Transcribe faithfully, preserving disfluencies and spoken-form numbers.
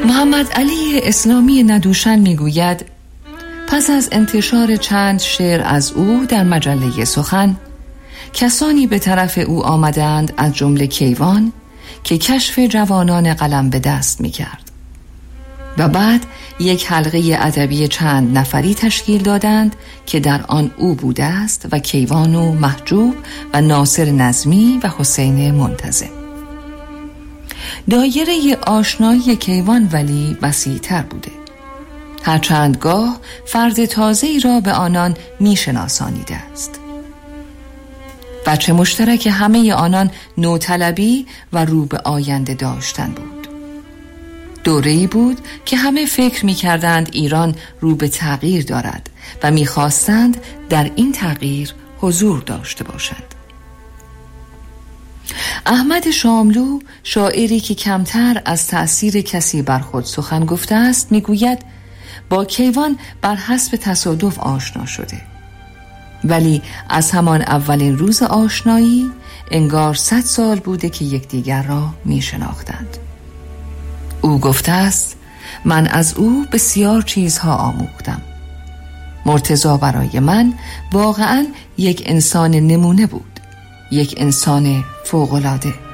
محمد علی اسلامی ندوشن میگوید پس از انتشار چند شعر از او در مجله سخن، کسانی به طرف او آمدند از جمله کیوان که کشف جوانان قلم به دست می کرد و بعد یک حلقه ادبی چند نفری تشکیل دادند که در آن او بوده است و کیوان و محجوب و ناصر نظمی و حسین منتظم. دایره آشنایی کیوان ولی وسیع‌تر بوده، هرچند گاه فرد تازه‌ای را به آنان می‌شناسانیده است. بچه مشترک همه آنان نوطلبی و رو به آینده داشتن بود. دوره‌ای بود که همه فکر می‌کردند ایران رو به تغییر دارد و می‌خواستند در این تغییر حضور داشته باشند. احمد شاملو، شاعری که کمتر از تأثیر کسی بر خود سخن گفته است، میگوید با کیوان بر حسب تصادف آشنا شده، ولی از همان اولین روز آشنایی انگار صد سال بوده که یکدیگر را می شناختند. او گفته است من از او بسیار چیزها آموختم. مرتضی برای من واقعاً یک انسان نمونه بود، یک انسان فوق‌العاده.